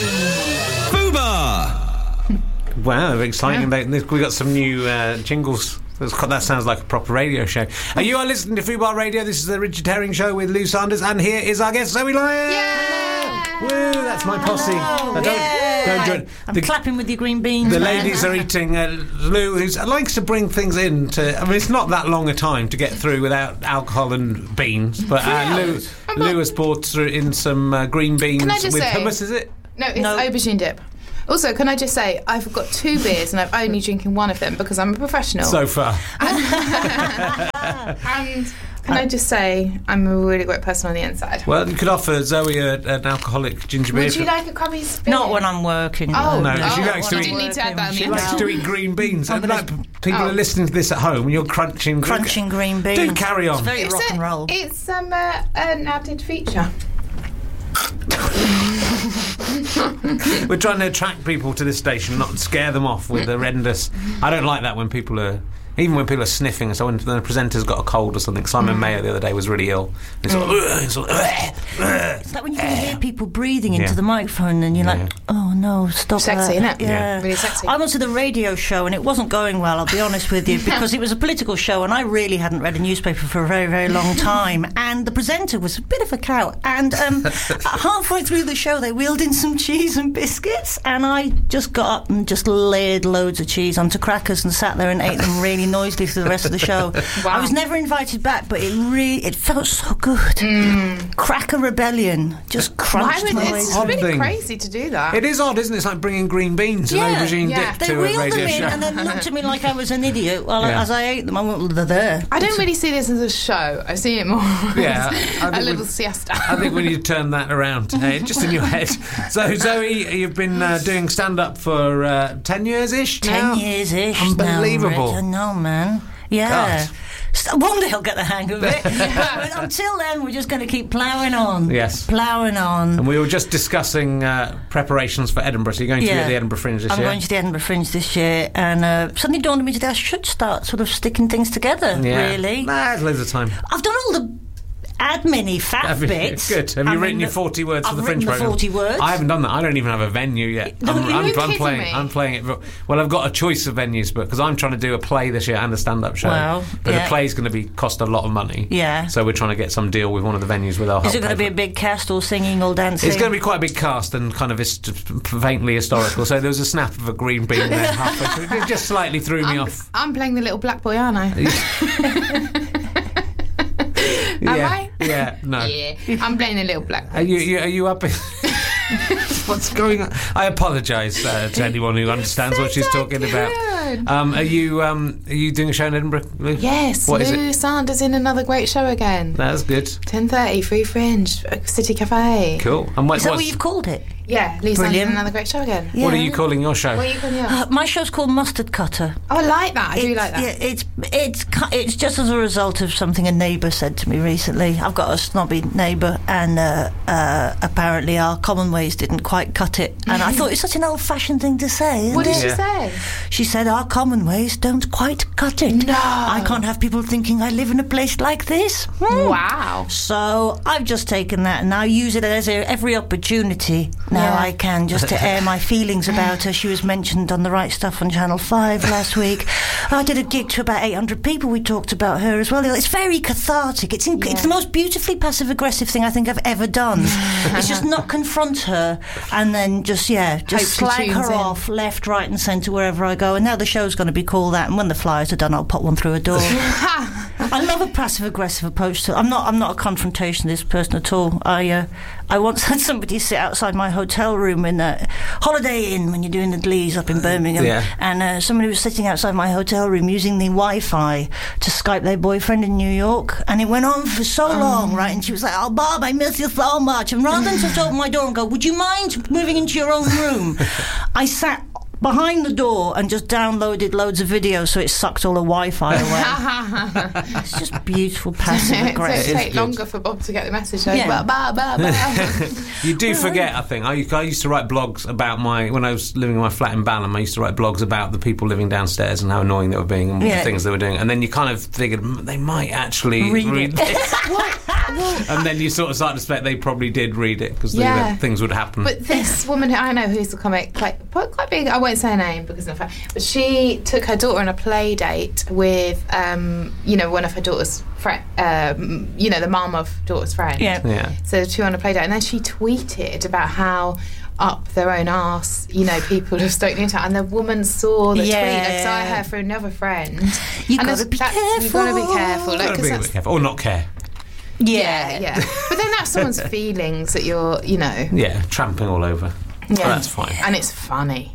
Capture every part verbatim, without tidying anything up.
Fubar! Wow, exciting. Yeah. We got some new uh, jingles. That sounds like a proper radio show. Uh, you are listening to Fubar Radio. This is the Richard Herring Show with Lou Sanders, and here is our guest, Zoe Lyon. Yeah! Woo, that's my posse. Oh, Uh, don't, yeah. don't join. I'm The, clapping with your green beans. the man. ladies are eating. Uh, Lou, who likes to bring things in. To, I mean, it's not that long a time to get through without alcohol and beans. But uh, Lou, Lou has brought through in some uh, green beans Can I just with say- hummus. Is it? No, it's No. aubergine dip. Also, can I just say, I've got two beers and I'm only drinking one of them because I'm a professional. So far. And can I just say, I'm a really great person on the inside. Well, you could offer Zoe a, an alcoholic ginger beer. Would you like a crummy spoon? Not when I'm working. Oh, No, no. she Oh, likes to you eat- didn't need to add that on the She end. likes to eat green beans. I'm And gonna- like, people Oh. are listening to this at home and you're crunching. Crunching green beans. Do carry on. It's very It's rock a- and roll. It's um, uh, an added feature. We're trying to attract people to this station, not scare them off with horrendous. I don't like that when people are. Even when people are sniffing, so when the presenter's got a cold or something. Simon Mayer the other day was really ill. He's like, "Ugh," he's like, "Ugh, ugh." It's like when you can hear people breathing into Yeah. the microphone and you're Yeah. like, oh no, stop Sexy, that. innit? Yeah. Really sexy. I went to the radio show and it wasn't going well, I'll be honest with you, because it was a political show and I really hadn't read a newspaper for a very, very long time. And the presenter was a bit of a cow. And um, halfway through the show, they wheeled in some cheese and biscuits, and I just got up and just laid loads of cheese onto crackers and sat there and ate them really noisily for the rest of the show. Wow. I was never invited back, but it really it felt so good. Cracker rebellion, just Why crunched would my way it's through. Odd really thing. crazy to do that? It is odd, isn't it? It's like bringing green beans and Yeah, aubergine yeah. dip They to a wheeled them radio in show. and then looked at me like I was an idiot. Well, Yeah. as I ate them, I went, well, they're there. I don't really see this as a show. I see it more Yeah, I as think a we- little siesta. I think we need to turn that around, uh, just in your head. So, Zoe, you've been uh, doing stand-up for uh, ten years-ish now? Ten years ish. Unbelievable. I know, man. Yeah. God. So one day I'll get the hang of it. But until then, we're just going to keep ploughing on. Yes. Ploughing on. And we were just discussing uh, preparations for Edinburgh. So you're going to be Yeah. at the Edinburgh Fringe this I'm year? going to the Edinburgh Fringe this year, and uh, suddenly dawned on me today I should start sort of sticking things together, Yeah. really. Nah, there's loads of time. I've done all the admin-y fat Have you- bits. Good. Have you I mean, written your the- forty words I've for the Fringe written the programme? forty words. I haven't done that. I don't even have a venue yet. No, I'm, you're I'm, I'm kidding playing. me. I'm playing it. Well, I've got a choice of venues, but because I'm trying to do a play this year and a stand-up show. Wow, But yeah. the play's going to be cost a lot of money. Yeah. So we're trying to get some deal with one of the venues with our. Is it going to be a big cast, all singing, all dancing? It's going to be quite a big cast and kind of hist- faintly historical. So there was a snap of a green bean there halfway through. It just slightly threw me I'm, off. I'm playing the little black boy, aren't I? Am yeah. I? Yeah. No. Yeah, I'm playing the little black boy. Are you, you are you up? In What's going on? I apologise uh, to anyone who understands what she's talking about. good. Um, are you um, are you doing a show in Edinburgh? Lou? Yes, What is Lou it? Sanders in another great show again. That's good. ten thirty, Free Fringe, uh, City Cafe. Cool. And what, Is that what's- what you've called it? Yeah, Lou Sanders Brilliant. in another great show again. what are Yeah. you calling your show? What are you calling yours? Uh, my show's called Mustard Cutter. Oh, I like that. I do It's- like that. Yeah, it's it's cu- it's just as a result of something a neighbour said to me recently. I've got a snobby neighbour, and uh, uh, apparently our common ways didn't quite cut it. And I thought it's such an old-fashioned thing to say. Isn't What did it? she Yeah. say? She said our common ways don't quite cut it. No. I can't have people thinking I live in a place like this. Hmm. Wow. So I've just taken that and now use it as a, every opportunity now Yeah. I can just to air my feelings about her. She was mentioned on The Right Stuff on Channel five last week. I did a gig to about eight hundred people. We talked about her as well. It's very cathartic. It's in, Yeah. it's the most beautifully passive-aggressive thing I think I've ever done. It's just not confront her and then just, yeah, just Hope she slag her tunes in. off left, right and centre wherever I go. And now the show's going to be called that, and when the flyers are done I'll pop one through a door. I love a passive-aggressive approach to. I'm not. I'm not a confrontationist person at all. I. Uh, I once had somebody sit outside my hotel room in a Holiday Inn when you're doing the Glees up in Birmingham, Yeah. and uh, somebody was sitting outside my hotel room using the Wi-Fi to Skype their boyfriend in New York, and it went on for so long, right? And she was like, "Oh, Bob, I miss you so much." And rather than just open my door and go, "Would you mind moving into your own room?" I sat behind the door and just downloaded loads of videos, so it sucked all the Wi-Fi away. It's just beautiful passive So aggressive. it take longer for Bob to get the message. Like, Yeah. bah, bah, bah, bah. You do forget, I think. I, I used to write blogs about my... When I was living in my flat in Balham, I used to write blogs about the people living downstairs and how annoying they were being and Yeah. the things they were doing. And then you kind of figured, "Mm, they might actually Read read, it." this. Well, And then you sort of start to suspect they probably did read it because Yeah. things would happen. But this woman who I know, who's a comic, quite quite big. I won't say her name because of the fact, but she took her daughter on a play date with, um, you know, one of her daughter's friend, um, you know, the mum of daughter's friend. Yeah. yeah. So two on a play date, and then she tweeted about how up their own arse, you know, people have stoked into it, and the woman saw the Yeah. tweet, because I heard through another friend. You And gotta that's- be that's- You've got to be careful. careful, like, Gotta 'cause be a that's- bit careful. Or not care. yeah, yeah. But then that's someone's feelings that you're, you know. Yeah, tramping all over. Yeah. Oh, that's fine. And it's funny.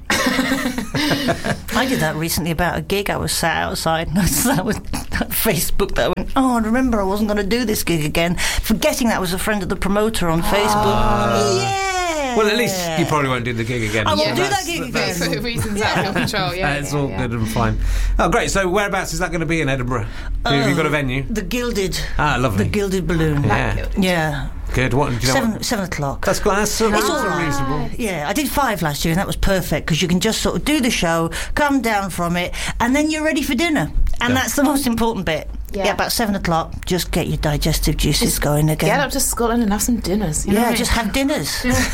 I did that recently about a gig. I was sat outside and I saw with Facebook that I went, oh, I remember I wasn't going to do this gig again, forgetting that was a friend of the promoter on Facebook. Yeah. Well, at least you probably won't do the gig again. I won't Yeah. do That's- that gig that's- again. For reasons out of your control, yeah. That's yeah, all yeah. good and fine. Oh, great. So, whereabouts is that going to be in Edinburgh? Have you got a venue? The Gilded. Ah, lovely. The Gilded Balloon. Yeah. Yeah. Good. What? Do you know Seven, what? seven o'clock. That's quite. That's sort of It's all right. reasonable. Yeah, I did five last year and that was perfect because you can just sort of do the show, come down from it, and then you're ready for dinner. And Yeah. that's the most important bit. Yeah. Yeah, about seven o'clock, just get your digestive juices going again. Get up to Scotland and have some dinners. You know yeah, what I mean? just have dinners.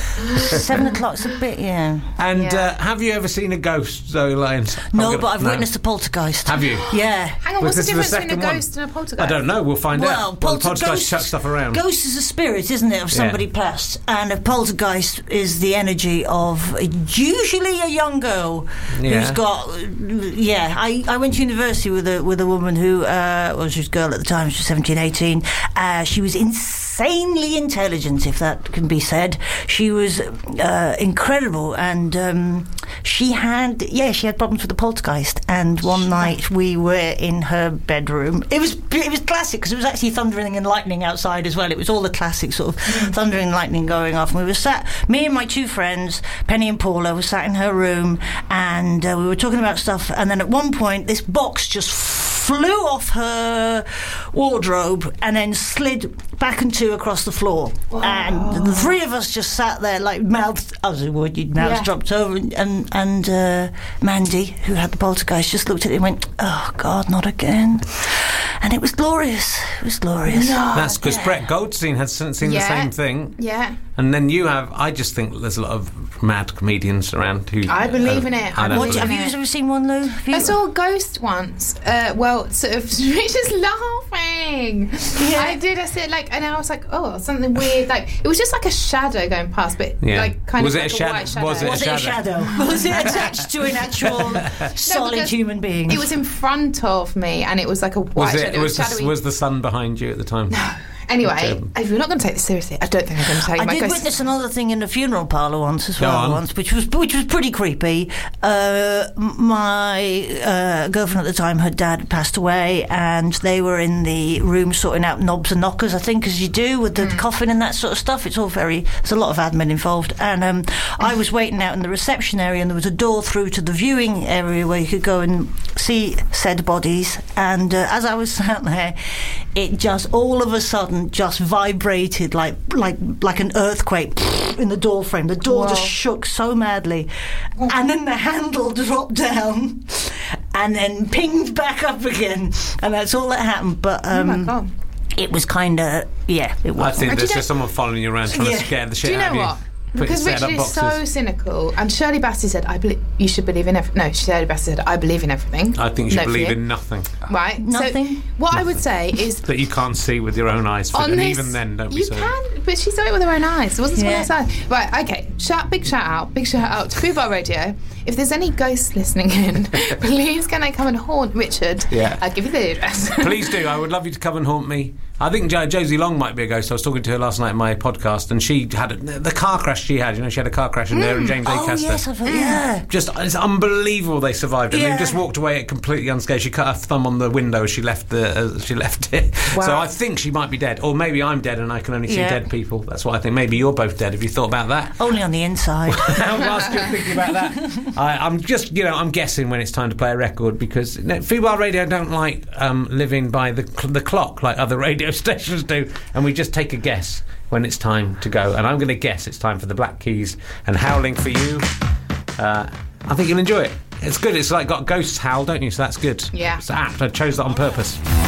Seven o'clock's a bit, yeah. And Yeah. uh, have you ever seen a ghost, Zoe Lyons? I'm No, gonna- but I've no. witnessed a poltergeist. Have you? Yeah. Hang on, Was what's the this the difference between a second one? ghost and a poltergeist? I don't know. We'll find Well, out. Well, the poltergeist poltergeist chuck stuff around. Ghost is a spirit, isn't it, of somebody Yeah. passed, and a poltergeist is the energy of usually a young girl Yeah. who's got. Yeah, I, I went to university with a with a woman who uh, well, she was a girl at the time. She was seventeen, eighteen. Uh, she was insanely intelligent, if that can be said. She was uh, incredible, and um, she had yeah, she had problems with the poltergeist. And one night we were in her bedroom. It was it was classic because it was actually thundering and lightning outside as well. It was all the classic sort of thundering and lightning going off. And we were sat, me and my two friends, Penny and Paula, were sat in her room, and uh, we were talking about stuff. And then at one point, this box just flew off her wardrobe and then slid back and two across the floor. And the three of us just sat there like mouths, as it would, your mouths Yeah. dropped over. And and, and uh, Mandy, who had the poltergeist, just looked at it and went, "Oh God, not again!" And it was glorious. It was glorious. That's because Brett Goldstein has seen seen the Yeah. same thing. Yeah. And then you have. I just think there's a lot of mad comedians around who. I believe uh, in it. I I don't What, believe have it. you ever seen one, Lou? Have you- I saw a ghost once. Uh, well, sort of, Richard's laughing. I did. I said like, and I was like, oh, something weird. Like it was just like a shadow going past, but Yeah. like kind Was of it like a shadow? white shadow. Was it a Was it a shadow? Was it attached to an actual solid because human being? It was in front of me, and it was like a white Was shadow. it? Was shadowy. the, was the sun behind you at the time? Anyway, Okay. if you're not going to take this seriously, I don't think I'm going to tell you I my did ghost. witness another thing in a funeral parlour once as Go well, on. once, which was which was pretty creepy. Uh, m- my uh, girlfriend at the time, her dad had passed away, and they were in the room sorting out knobs and knockers, I think, as you do with the coffin and that sort of stuff. It's all very, there's a lot of admin involved. And um, I was waiting out in the reception area, and there was a door through to the viewing area where you could go and see said bodies. And uh, as I was sat there, it just all of a sudden just vibrated like like like an earthquake in the door frame. The door just Wow. shook so madly, and then the handle dropped down, and then pinged back up again, and that's all that happened. But Oh my um, god! it was kind of yeah, it I was. think And there's do you just someone following you around trying Yeah. to scare the shit Do you know out of you. what? Put Because set up Richard is so boxes. cynical, and Shirley Bassey said, "I believe you should believe in everything." No, Shirley Bassey said, "I believe in everything." I think you should No believe fear. in nothing Right. Nothing? So what I would say is, that you can't see with your own eyes. on and this, even then, don't be you so. can, but she saw it with her own eyes. It wasn't someone Yeah. else's eyes. Right. Okay. Shout, big shout out, big shout out to Pooh Bar Radio. If there's any ghosts listening in, please can they come and haunt Richard? Yeah. I'll give you the address. Please do. I would love you to come and haunt me. I think jo- Josie Long might be a ghost. I was talking to her last night in my podcast, and she had a, the car crash she had. You know, she had a car crash in there, and James Oh, Acaster. yes, I've heard, yeah. Just it's unbelievable they survived, and Yeah. they just walked away completely unscathed. She cut her thumb on the window as she left the as she left it. Wow. So I think she might be dead, or maybe I'm dead and I can only see Yeah. dead people. That's what I think. Maybe you're both dead. Have you thought about that? Only on the inside. Whilst you're thinking about that, I, I'm just, you know, I'm guessing when it's time to play a record, because you know, Feeble Radio don't like um, living by the the clock like other radio stations do, and we just take a guess when it's time to go. And I'm going to guess it's time for the Black Keys and Howling for You. Uh, I think you'll enjoy it. It's good. It's like got ghosts howl, don't you? So that's good. Yeah. It's apt. I chose that on purpose.